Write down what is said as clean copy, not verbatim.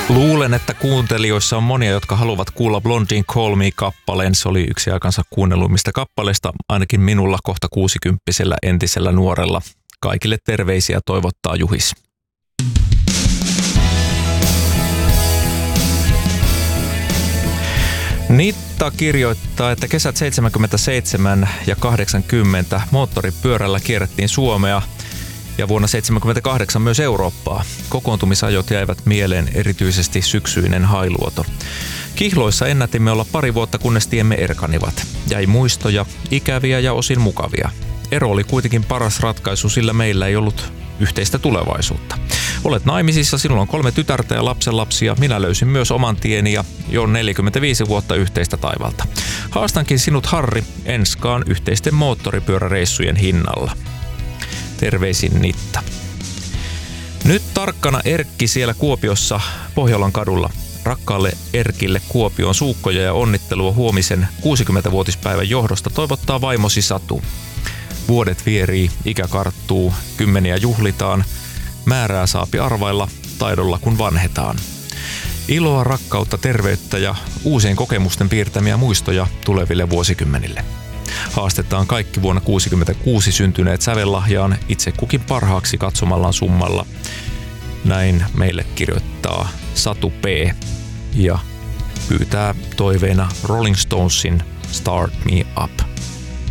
Luulen, että kuuntelijoissa on monia, jotka haluavat kuulla Blondin Call Me-kappaleen. Se oli yksi aikansa kuunnelluimmista kappaleista, ainakin minulla kohta 60-vuotiaalla entisellä nuorella. Kaikille terveisiä toivottaa Juhis. Nitta kirjoittaa, että kesät 77 ja 80 moottoripyörällä kierrettiin Suomea ja vuonna 78 myös Eurooppaa. Kokoontumisajot jäivät mieleen erityisesti syksyinen Hailuoto. Kihloissa ennätimme olla pari vuotta, kunnes tiemme erkanivat. Jäi muistoja, ikäviä ja osin mukavia. Ero oli kuitenkin paras ratkaisu, sillä meillä ei ollut yhteistä tulevaisuutta. Olet naimisissa, sinulla on 3 tytärtä ja lapsenlapsia. Minä löysin myös oman tieni ja jo 45 vuotta yhteistä taivalta. Haastankin sinut, Harri, enskaan yhteisten moottoripyöräreissujen hinnalla. Terveisin Nitta. Nyt tarkkana Erkki siellä Kuopiossa Pohjolan kadulla. Rakkaalle Erkille Kuopioon suukkoja ja onnittelua huomisen 60-vuotispäivän johdosta toivottaa vaimosi Satu. Vuodet vierii, ikä karttuu, kymmeniä juhlitaan, määrää saapi arvailla taidolla kun vanhetaan. Iloa, rakkautta, terveyttä ja uusien kokemusten piirtämiä muistoja tuleville vuosikymmenille. Haastetaan kaikki vuonna 1966 syntyneet sävellahjaan itse kukin parhaaksi katsomallaan summalla. Näin meille kirjoittaa Satu P. ja pyytää toiveena Rolling Stonesin Start Me Up.